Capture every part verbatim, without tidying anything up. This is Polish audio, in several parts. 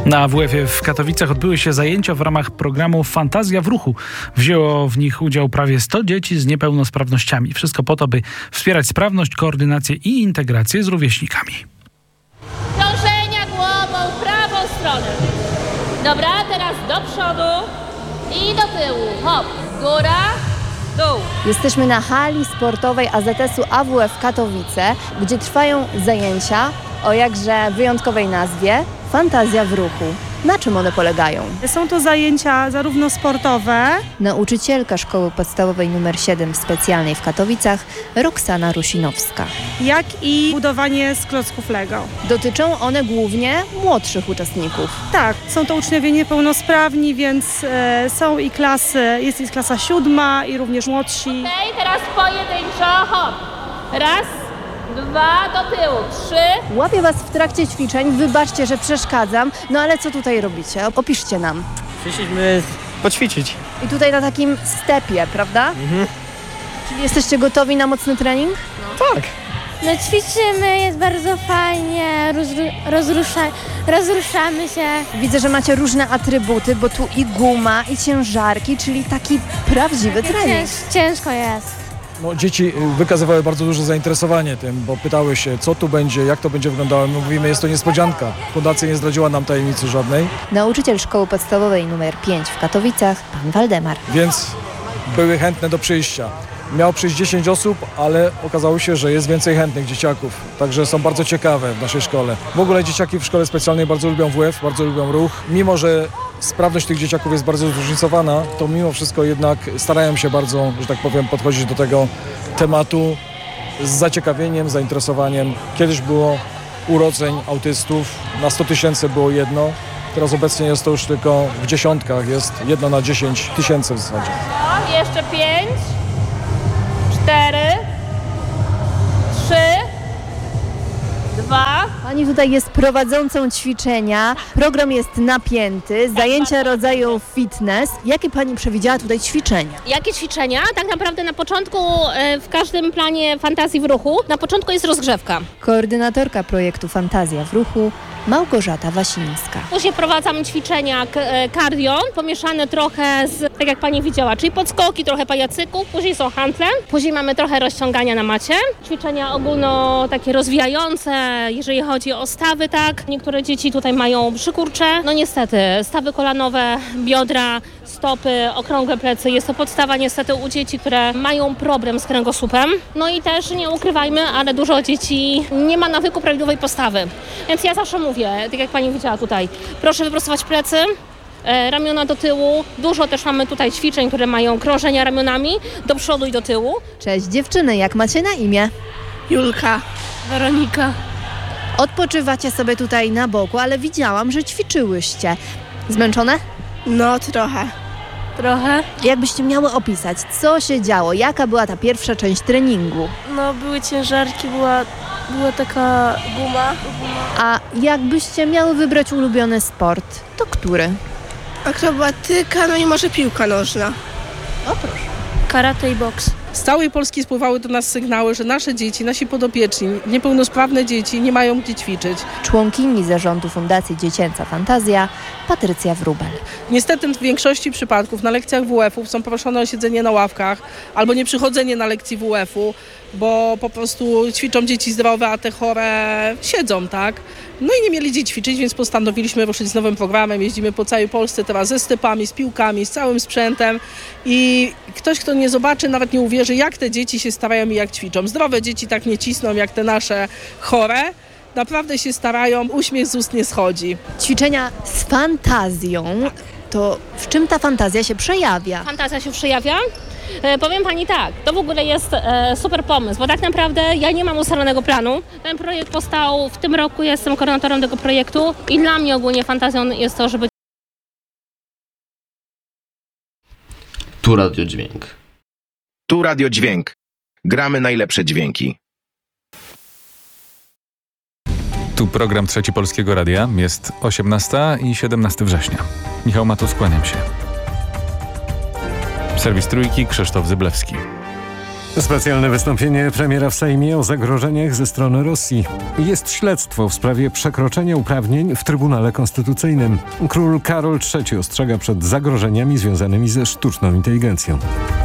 Na A W F-ie w Katowicach odbyły się zajęcia w ramach programu Fantazja w ruchu. Wzięło w nich udział prawie sto dzieci z niepełnosprawnościami. Wszystko po to, by wspierać sprawność, koordynację i integrację z rówieśnikami. Krążenia głową w prawą stronę. Dobra, teraz do przodu i do tyłu. Hop, góra, dół. Jesteśmy na hali sportowej A Z S-u A W F Katowice, gdzie trwają zajęcia o jakże wyjątkowej nazwie Fantazja w ruchu. Na czym one polegają? Są to zajęcia zarówno sportowe. Nauczycielka Szkoły Podstawowej numer siedem w specjalnej w Katowicach, Roxana Rusinowska. Jak i budowanie z klocków Lego. Dotyczą one głównie młodszych uczestników. Tak, są to uczniowie niepełnosprawni, więc e, są i klasy, jest i klasa siódma i również młodsi. Okej, teraz pojedynczo, hop. Raz, dwa, do tyłu, trzy. Łapię Was w trakcie ćwiczeń, wybaczcie, że przeszkadzam, no ale co tutaj robicie? Opiszcie nam. Przyszliśmy poćwiczyć. I tutaj na takim stepie, prawda? Mhm. Czyli jesteście gotowi na mocny trening? Tak. No ćwiczymy, jest bardzo fajnie, rozru- rozrusza, rozruszamy się. Widzę, że macie różne atrybuty, bo tu i guma, i ciężarki, czyli taki prawdziwy trening. Cięż, ciężko jest. No, dzieci wykazywały bardzo duże zainteresowanie tym, bo pytały się, co tu będzie, jak to będzie wyglądało. My mówimy, jest to niespodzianka. Fundacja nie zdradziła nam tajemnicy żadnej. Nauczyciel Szkoły Podstawowej numer pięć w Katowicach, pan Waldemar. Więc były chętne do przyjścia. Miało przyjść dziesięć osób, ale okazało się, że jest więcej chętnych dzieciaków. Także są bardzo ciekawe w naszej szkole. W ogóle dzieciaki w szkole specjalnej bardzo lubią W F, bardzo lubią ruch. Mimo że sprawność tych dzieciaków jest bardzo zróżnicowana, to mimo wszystko jednak starają się bardzo, że tak powiem, podchodzić do tego tematu z zaciekawieniem, zainteresowaniem. Kiedyś było urodzeń autystów, na sto tysięcy było jedno. Teraz obecnie jest to już tylko w dziesiątkach, jest jedno na dziesięć tysięcy w zasadzie. No, jeszcze pięć, cztery, trzy, dwa. Pani tutaj jest prowadzącą ćwiczenia, program jest napięty, zajęcia rodzaju fitness. Jakie Pani przewidziała tutaj ćwiczenia? Jakie ćwiczenia? Tak naprawdę na początku e, w każdym planie Fantazji w ruchu, na początku jest rozgrzewka. Koordynatorka projektu Fantazja w ruchu, Małgorzata Wasińska. Później wprowadzamy ćwiczenia k- e, cardio, pomieszane trochę z, tak jak Pani widziała, czyli podskoki, trochę pajacyków, później są hantle, później mamy trochę rozciągania na macie. Ćwiczenia ogólno takie rozwijające, jeżeli chodzi o stawy, tak. Niektóre dzieci tutaj mają przykurcze. No niestety, stawy kolanowe, biodra, stopy, okrągłe plecy. Jest to podstawa niestety u dzieci, które mają problem z kręgosłupem. No i też nie ukrywajmy, ale dużo dzieci nie ma nawyku prawidłowej postawy. Więc ja zawsze mówię, tak jak Pani widziała tutaj, proszę wyprostować plecy, e, ramiona do tyłu. Dużo też mamy tutaj ćwiczeń, które mają krążenia ramionami do przodu i do tyłu. Cześć dziewczyny, jak macie na imię? Julka. Weronika. Odpoczywacie sobie tutaj na boku, ale widziałam, że ćwiczyłyście. Zmęczone? No trochę. Trochę. Jakbyście miały opisać, co się działo, jaka była ta pierwsza część treningu? No były ciężarki, była, była taka guma. A jakbyście miały wybrać ulubiony sport, to który? Akrobatyka, no i może piłka nożna. O proszę. Karate i boks. Z całej Polski spływały do nas sygnały, że nasze dzieci, nasi podopieczni, niepełnosprawne dzieci nie mają gdzie ćwiczyć. Członkini zarządu Fundacji Dziecięca Fantazja, Patrycja Wróbel. Niestety w większości przypadków na lekcjach W F-ów są proszone o siedzenie na ławkach albo nie przychodzenie na lekcji W F-u, bo po prostu ćwiczą dzieci zdrowe, a te chore siedzą, tak? No i nie mieli gdzie ćwiczyć, więc postanowiliśmy ruszyć z nowym programem. Jeździmy po całej Polsce teraz ze stepami, z piłkami, z całym sprzętem i ktoś, kto nie zobaczy, nawet nie uwierzy, jak te dzieci się starają i jak ćwiczą. Zdrowe dzieci tak nie cisną, jak te nasze chore. Naprawdę się starają, uśmiech z ust nie schodzi. Ćwiczenia z fantazją, to w czym ta fantazja się przejawia? Fantazja się przejawia? E, powiem Pani tak, to w ogóle jest e, super pomysł, bo tak naprawdę ja nie mam ustalonego planu. Ten projekt powstał w tym roku, jestem koordynatorem tego projektu i dla mnie ogólnie fantazją jest to, żeby... Tu Radio Dźwięk. Tu Radio Dźwięk. Gramy najlepsze dźwięki. Tu program Trzeci Polskiego Radia. Jest osiemnasta i siedemnastego września. Michał Matus, kłaniam się. Serwis Trójki, Krzysztof Zyblewski. Specjalne wystąpienie premiera w Sejmie o zagrożeniach ze strony Rosji. Jest śledztwo w sprawie przekroczenia uprawnień w Trybunale Konstytucyjnym. Król Karol trzeci ostrzega przed zagrożeniami związanymi ze sztuczną inteligencją.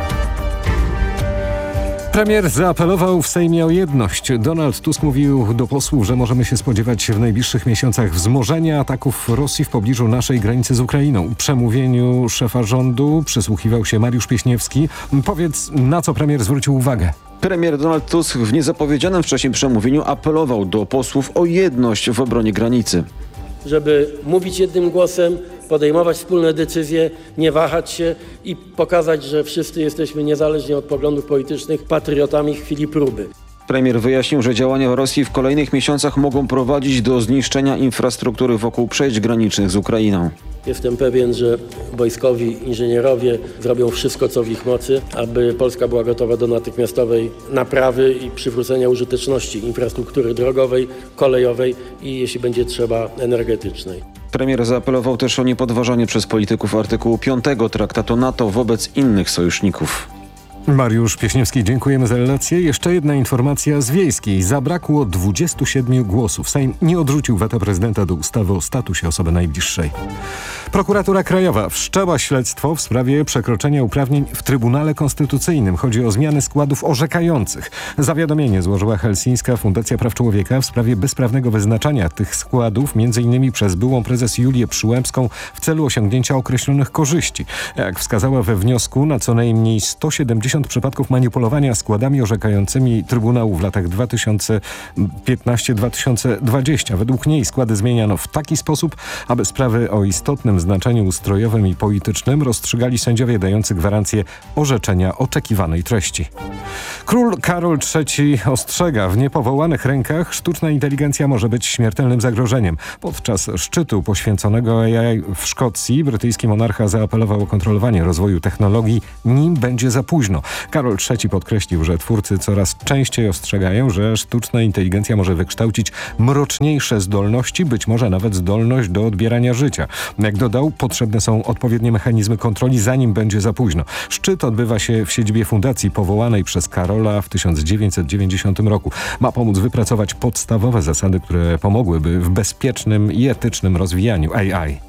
Premier zaapelował w Sejmie o jedność. Donald Tusk mówił do posłów, że możemy się spodziewać w najbliższych miesiącach wzmożenia ataków Rosji w pobliżu naszej granicy z Ukrainą. Przemówieniu szefa rządu przysłuchiwał się Mariusz Pieśniewski. Powiedz, na co premier zwrócił uwagę? Premier Donald Tusk w niezapowiedzianym wcześniej przemówieniu apelował do posłów o jedność w obronie granicy. Żeby mówić jednym głosem, podejmować wspólne decyzje, nie wahać się i pokazać, że wszyscy jesteśmy niezależnie od poglądów politycznych patriotami w chwili próby. Premier wyjaśnił, że działania Rosji w kolejnych miesiącach mogą prowadzić do zniszczenia infrastruktury wokół przejść granicznych z Ukrainą. Jestem pewien, że wojskowi inżynierowie zrobią wszystko, co w ich mocy, aby Polska była gotowa do natychmiastowej naprawy i przywrócenia użyteczności infrastruktury drogowej, kolejowej i, jeśli będzie trzeba, energetycznej. Premier zaapelował też o niepodważanie przez polityków artykułu piątego Traktatu NATO wobec innych sojuszników. Mariusz Pieśniewski, dziękujemy za relację. Jeszcze jedna informacja z Wiejskiej. Zabrakło dwudziestu siedmiu głosów. Sejm nie odrzucił weta prezydenta do ustawy o statusie osoby najbliższej. Prokuratura Krajowa wszczęła śledztwo w sprawie przekroczenia uprawnień w Trybunale Konstytucyjnym. Chodzi o zmiany składów orzekających. Zawiadomienie złożyła Helsińska Fundacja Praw Człowieka w sprawie bezprawnego wyznaczania tych składów, m.in. przez byłą prezes Julię Przyłębską w celu osiągnięcia określonych korzyści. Jak wskazała we wniosku, na co najmniej sto siedemdziesiąt przypadków manipulowania składami orzekającymi Trybunału w latach dwa tysiące piętnastym do dwa tysiące dwudziestego. Według niej składy zmieniano w taki sposób, aby sprawy o istotnym znaczeniu ustrojowym i politycznym rozstrzygali sędziowie dający gwarancję orzeczenia oczekiwanej treści. Król Karol trzeci ostrzega, w niepowołanych rękach sztuczna inteligencja może być śmiertelnym zagrożeniem. Podczas szczytu poświęconego A I w Szkocji brytyjski monarcha zaapelował o kontrolowanie rozwoju technologii, nim będzie za późno. Karol trzeci podkreślił, że twórcy coraz częściej ostrzegają, że sztuczna inteligencja może wykształcić mroczniejsze zdolności, być może nawet zdolność do odbierania życia. Jak dodał, potrzebne są odpowiednie mechanizmy kontroli, zanim będzie za późno. Szczyt odbywa się w siedzibie fundacji powołanej przez Karola w tysiąc dziewięćset dziewięćdziesiątym roku. Ma pomóc wypracować podstawowe zasady, które pomogłyby w bezpiecznym i etycznym rozwijaniu A I.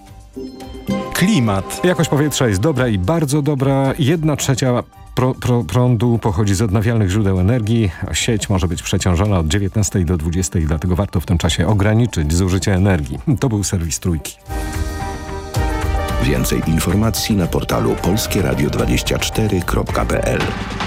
Klimat. Jakość powietrza jest dobra i bardzo dobra. Jedna trzecia Pro, pro, prądu pochodzi z odnawialnych źródeł energii. Sieć może być przeciążona od dziewiętnastej do dwudziestej, dlatego warto w tym czasie ograniczyć zużycie energii. To był serwis Trójki. Więcej informacji na portalu polskie radio dwadzieścia cztery kropka p l.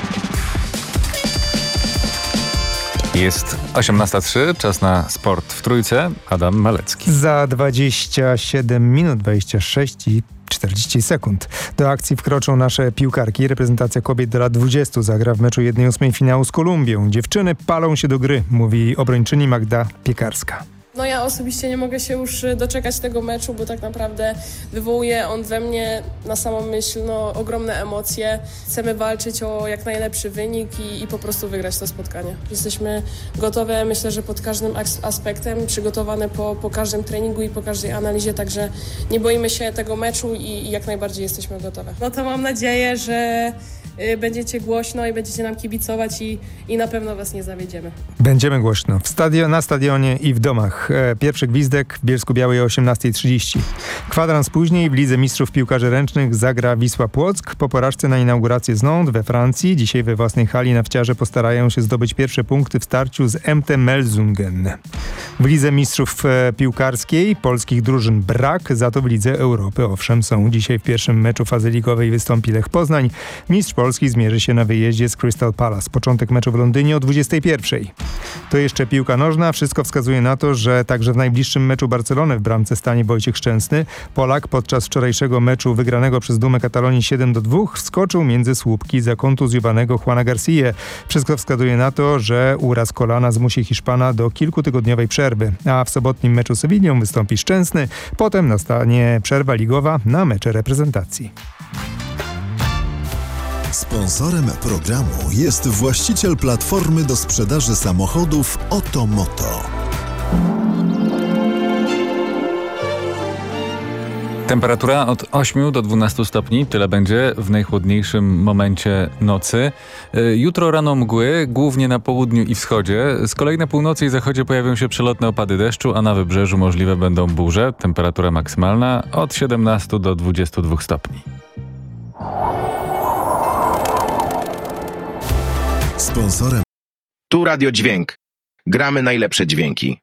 Jest osiemnasta trzy, czas na sport w Trójce. Adam Malecki. Za dwadzieścia siedem minut, dwadzieścia sześć i czterdzieści sekund. Do akcji wkroczą nasze piłkarki. Reprezentacja kobiet do lat dwudziestu zagra w meczu jednej ósmej finału z Kolumbią. Dziewczyny palą się do gry, mówi obrończyni Magda Piekarska. No ja osobiście nie mogę się już doczekać tego meczu, bo tak naprawdę wywołuje on we mnie na samą myśl no, ogromne emocje. Chcemy walczyć o jak najlepszy wynik i, i po prostu wygrać to spotkanie. Jesteśmy gotowe, myślę, że pod każdym aspektem, przygotowane po, po każdym treningu i po każdej analizie, także nie boimy się tego meczu i, i jak najbardziej jesteśmy gotowe. No to mam nadzieję, że będziecie głośno i będziecie nam kibicować i, i na pewno was nie zawiedziemy. Będziemy głośno. W stadion, na stadionie i w domach. Pierwszy gwizdek w Bielsku-Białej o osiemnasta trzydzieści. Kwadrans później w Lidze Mistrzów Piłkarzy Ręcznych zagra Wisła Płock. Po porażce na inaugurację z Nantes we Francji dzisiaj we własnej hali nafciarze postarają się zdobyć pierwsze punkty w starciu z M T Melsungen. W Lidze Mistrzów Piłkarskiej polskich drużyn brak, za to w Lidze Europy owszem są. Dzisiaj w pierwszym meczu fazy ligowej wystąpi Lech Poznań. Mistrz Polski zmierzy się na wyjeździe z Crystal Palace. Początek meczu w Londynie o dwudziestej pierwszej. To jeszcze piłka nożna. Wszystko wskazuje na to, że także w najbliższym meczu Barcelony w bramce stanie Wojciech Szczęsny. Polak podczas wczorajszego meczu wygranego przez Dumę Katalonii siedem do dwóch wskoczył między słupki za kontuzjowanego Juana García. Wszystko wskazuje na to, że uraz kolana zmusi Hiszpana do kilkutygodniowej przerwy. A w sobotnim meczu z Sewillią wystąpi Szczęsny. Potem nastanie przerwa ligowa na mecze reprezentacji. Sponsorem programu jest właściciel platformy do sprzedaży samochodów Otomoto. Temperatura od ośmiu do dwunastu stopni, tyle będzie w najchłodniejszym momencie nocy. Jutro rano mgły, głównie na południu i wschodzie. Z kolei na północy i zachodzie pojawią się przelotne opady deszczu, a na wybrzeżu możliwe będą burze. Temperatura maksymalna od siedemnastu do dwudziestu dwóch stopni. Sponsorem Tu Radio Dźwięk. Gramy najlepsze dźwięki.